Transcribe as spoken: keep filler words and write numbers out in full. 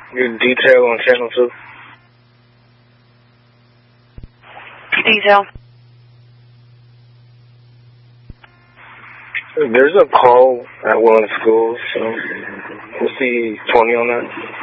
Your detail on channel two. Detail. There's a call at one of the schools, so we'll see twenty on that.